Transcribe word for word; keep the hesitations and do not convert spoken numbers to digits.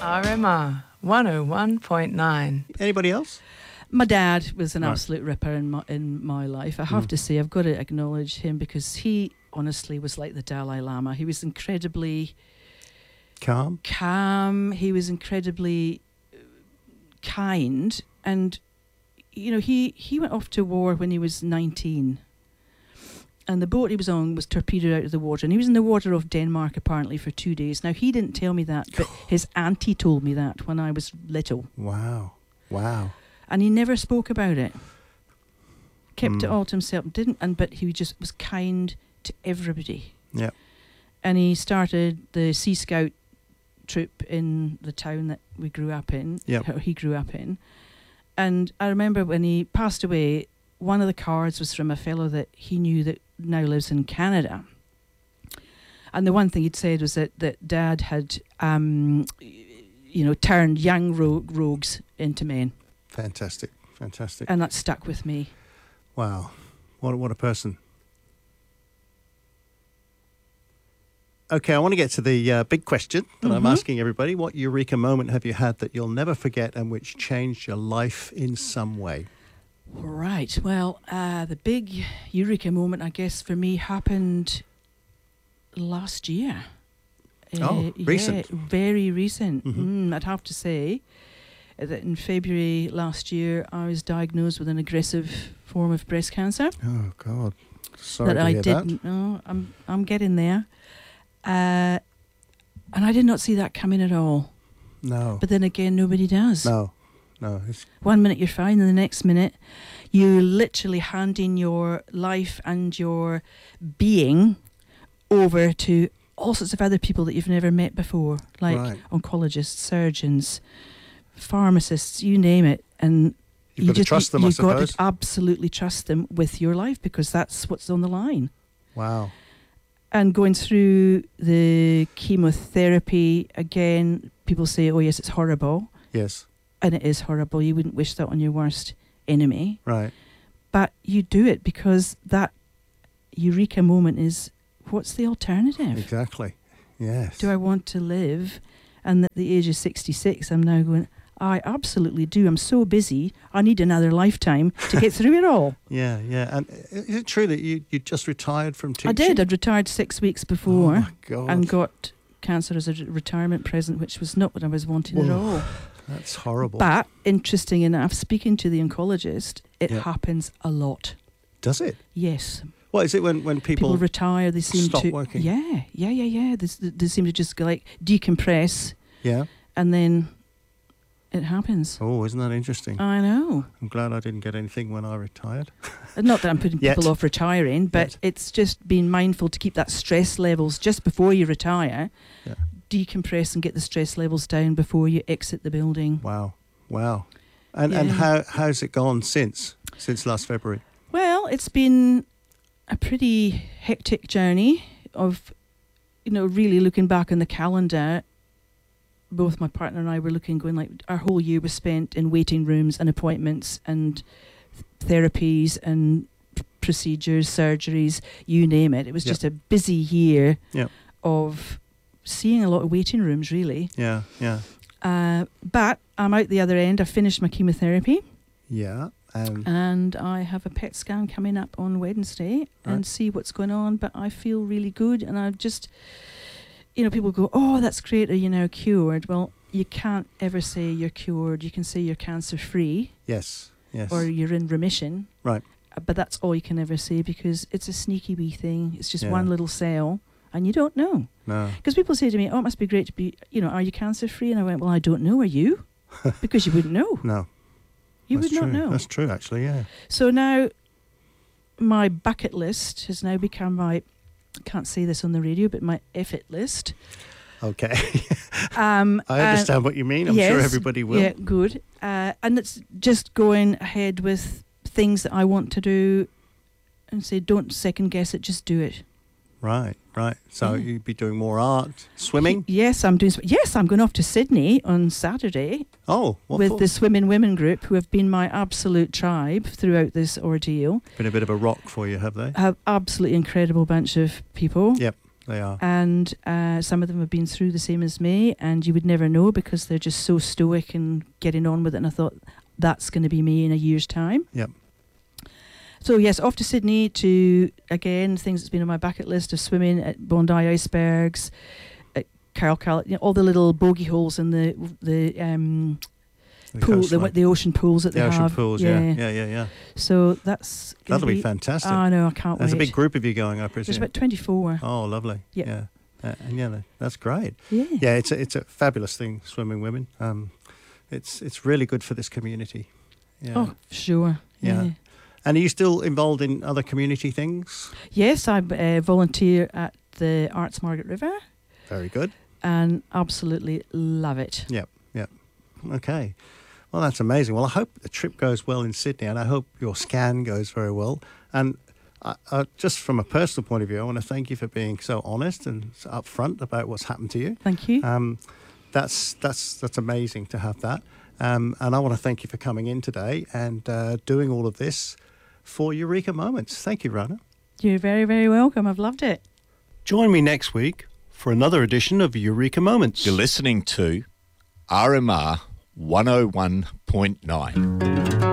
R M R one oh one point nine. Anybody else? My dad was an Right. absolute ripper in my in my life. I have Mm. to say, I've got to acknowledge him because he honestly was like the Dalai Lama. He was incredibly Calm. calm. He was incredibly uh, kind, and you know, he he went off to war when he was nineteen. And the boat he was on was torpedoed out of the water. And he was in the water off Denmark, apparently, for two days. Now, he didn't tell me that, but his auntie told me that when I was little. Wow. Wow. And he never spoke about it. Kept Mm. it all to himself. Didn't, and but he just was kind to everybody. Yeah. And he started the Sea Scout troop in the town that we grew up in. Yep. Or he grew up in. And I remember when he passed away, one of the cards was from a fellow that he knew that now lives in Canada. And the one thing he'd said was that, that Dad had, um, you know, turned young ro- rogues into men. Fantastic. Fantastic. And that stuck with me. Wow. What, what a person. Okay, I want to get to the uh, big question that I'm Mhm. asking everybody. What eureka moment have you had that you'll never forget and which changed your life in some way? Right. Well, uh, the big eureka moment, I guess, for me happened last year. Oh, recent. Yeah, very recent. Mhm. Mm, I'd have to say that in February last year, I was diagnosed with an aggressive form of breast cancer. Oh, God. Sorry that to I hear didn't. No, I'm I'm getting there. Uh, and I did not see that coming at all. that. No. But then again, nobody does. No. No. It's, One minute you're fine, and the next minute you literally handing your life and your being over to all sorts of other people that you've never met before, like Right. oncologists, surgeons, pharmacists, you name it. And You've got to trust them, I you've got suppose. to absolutely trust them with your life because that's what's on the line. wow. And going through the chemotherapy, again, people say, oh yes, it's horrible. Yes. And it is horrible. You wouldn't wish that on your worst enemy. Right. But you do it because that eureka moment is, what's the alternative? Exactly. Yes. Do I want to live? And at the age of sixty-six, I'm now going, I absolutely do. I'm so busy. I need another lifetime to get through it all. Yeah, yeah. And i- is it true that you, you just retired from teaching? I did. I'd retired six weeks before Oh, my God. and got cancer as a re- retirement present, which was not what I was wanting at Whoa. all. That's horrible. But interesting enough, speaking to the oncologist, it Yeah. happens a lot. Does it? Yes. What is it when, when people, People retire, they seem stop to... working? Yeah, yeah, yeah, yeah. They, s- they seem to just go like decompress Yeah? and then it happens. Oh, isn't that interesting? I know. I'm glad I didn't get anything when I retired. Not that I'm putting Yet. people off retiring, but Yet. it's just being mindful to keep that stress levels just before you retire. Yeah. Decompress and get the stress levels down before you exit the building. Wow. Wow. And and Yeah. how how's it gone since since last February? Well, it's been a pretty hectic journey of, you know, really looking back on the calendar. Both my partner and I were looking, going like, our whole year was spent in waiting rooms and appointments and th- therapies and p- procedures, surgeries, you name it. It was Yep. just a busy year Yep. of seeing a lot of waiting rooms, really. Yeah, yeah. Uh, but I'm out the other end. I've finished my chemotherapy. Yeah. Um, And I have a P E T scan coming up on Wednesday and Right. see what's going on. But I feel really good. And I've just, you know, people go, oh, that's great. Are you now cured? Well, you can't ever say you're cured. You can say you're cancer free yes. Yes. or you're in remission. Right. Uh, But that's all you can ever say because it's a sneaky wee thing. It's just Yeah. one little cell and you don't know. No. Because people say to me, oh, it must be great to be, you know, are you cancer free? And I went, well, I don't know. Are you? Because you wouldn't know. No. You That's would not true. know. That's true, actually. Yeah. So now my bucket list has now become my, I can't say this on the radio, but my F it list. Okay. Um, I uh, understand what you mean. I'm sure yes, everybody will. Yeah, good. Uh, and it's just going ahead with things that I want to do and say, don't second guess it, just do it. Right. Right. So Yeah. you'd be doing more art, swimming. Yes, I'm doing. sw- Yes, I'm going off to Sydney on Saturday Oh, what with for? the Swimming Women group, who have been my absolute tribe throughout this ordeal. Been a bit of a rock for you, have they? A absolutely incredible bunch of people. Yep. They are. And uh, some of them have been through the same as me, and you would never know because they're just so stoic and getting on with it. And I thought, that's going to be me in a year's time. Yep. So yes, off to Sydney to, again, things that's been on my bucket list of swimming at Bondi Icebergs, at Carl Carl, you know, all the little bogey holes in the the um, The pool, the, coastline. the ocean pools that The they ocean have. pools, yeah. yeah, yeah, yeah. So that's gonna That'll be, fantastic. Oh no, I can't There's wait. a big group of you going, I presume. There's about twenty-four. Oh, lovely. Yep. Yeah. Uh, and yeah, that- that's great. Yeah. Yeah, it's a, it's a fabulous thing, swimming women. Um, it's it's really good for this community. Yeah. Oh, sure. Yeah. Yeah. And are you still involved in other community things? Yes, I uh, volunteer at the Arts Margaret River Very good. and absolutely love it. Yep, yep. Okay. Well, that's amazing. Well, I hope the trip goes well in Sydney, and I hope your scan goes very well. And I, I, just from a personal point of view, I want to thank you for being so honest and so upfront about what's happened to you. Thank you. Um, that's that's that's amazing to have that. Um, and I want to thank you for coming in today and uh, doing all of this for Eureka Moments. Thank you, Rana. You're very, very welcome. I've loved it. Join me next week for another edition of Eureka Moments. You're listening to R M R one oh one point nine.